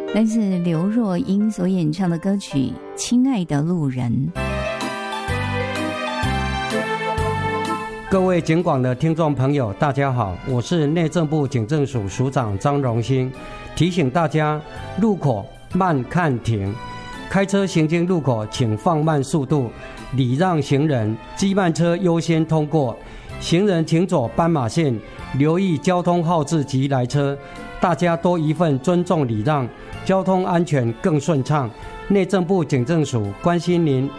来自刘若英所演唱的歌曲《亲爱的路人》。 各位警广的听众朋友大家好，我是内政部警政署署长张荣兴，提醒大家路口慢看停，开车行经路口请放慢速度，礼让行人，机慢车优先通过，行人请走斑马线，留意交通号志及来车，大家多一份尊重礼让，交通安全更顺畅。内政部警政署关心您。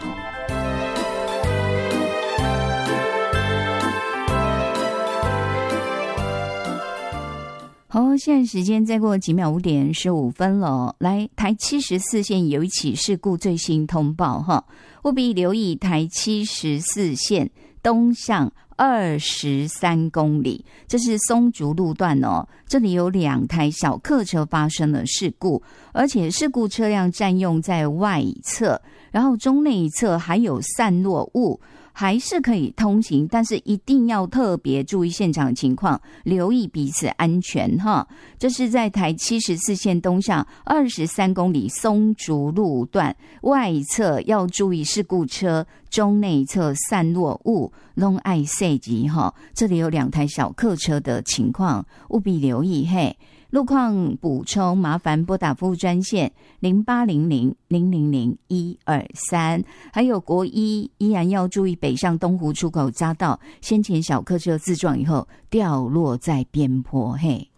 好，现在时间再过几秒，5点15分了。来，台74线有一起事故最新通报哈，务必留意台74线东向23公里，这是松竹路段哦。这里有2台小客车发生了事故，而且事故车辆占用在外侧，然后中内侧还有散落物。还是可以通行，但是一定要特别注意现场情况，留意彼此安全哈。这是在台74线东向23公里松竹路段，外侧要注意事故车，中内侧散落物拢爱细级哈。这里有2台小客车的情况，务必留意嘿。路况补充，麻烦拨打服务专线0800-000-123，还有国一依然要注意北向东湖出口匝道，先前小客车自撞以后掉落在边坡嘿。